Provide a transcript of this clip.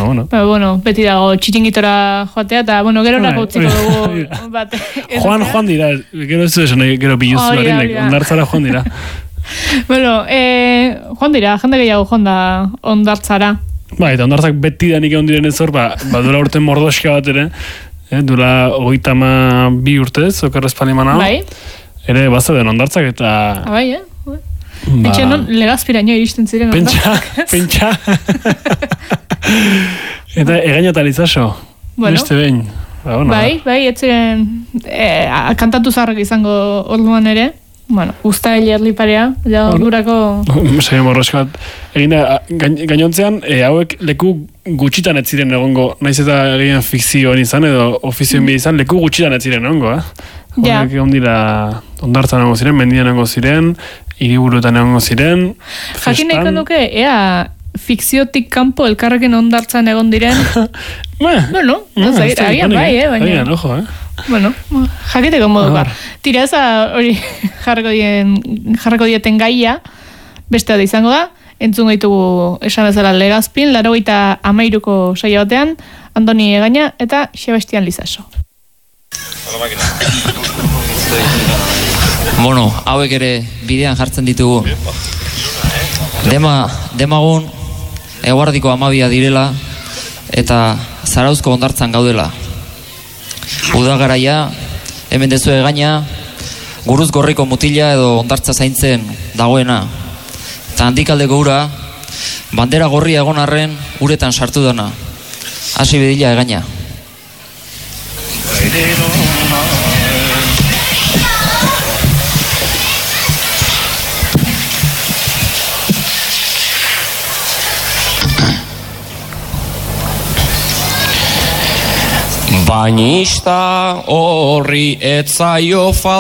bueno, beti dago txiringitora joatea, eta, bueno, gero nako utziko dugu. Joan dira, gero ez esan, gero biluz marinek, ondartzara joan dira. Bueno, joan dira, jende gehiago joan da ondartzara. Eta ondartzak beti danik egon diren ez hor, dura urte mordoska bat ere, dura 32 urtez, okerrez palimana. Bai. Ere, bazauden ondartzak eta... Bai, Pentsa non, Legazpiraino iristen ziren ondartzak. Pentsa. Eta egainata lizaso, beste behin. Bai, etziren kantatu zaharrak izango orduan ere. Bueno, usta elerli parea, ja ordurako... Segion borroskat. Gainontzean, hauek leku gutxitan ez ziren egongo, naiz eta egin fikzioan izan edo ofizioen bi izan, leku gutxitan ez ziren egongo, Hauek egon dira ondartzan egongo ziren, mendian egongo ziren, hiriburuetan egongo ziren, festan... Jakin nahiko nuke, fikziotik kanpo elkarrekin ondartzan egon diren... Bueno, agian bai, baina... Agian, ojo, Bueno, jakiteko modu bar. Tira eza hori jarrako dieten gaia, beste da izango da, entzun gaitugu esan bezala Legazpin, 83ko saio batean, Andoni Egaña eta Sebastian Lizaso. Bueno, hauek ere bidean jartzen ditugu. Demagun, eguardiko 12 direla, eta Zarauzko ondartzan gaudela. Udagaraia, hemen dezu Egaña, guruz gorriko mutila edo ondartza zaintzen dagoena. Eta handikaldeko ura, bandera gorria egon arren uretan sartu dana. Hasi bedila Egaña. Bainista horri etzaio